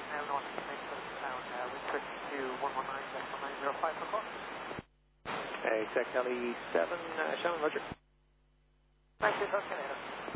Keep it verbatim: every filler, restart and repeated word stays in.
now north of the sound, uh, wind switch to one one nine, one nine zero five for call. Hey, Tech Heli seven, uh, Shannon, Roger. Thank you, talk to you later.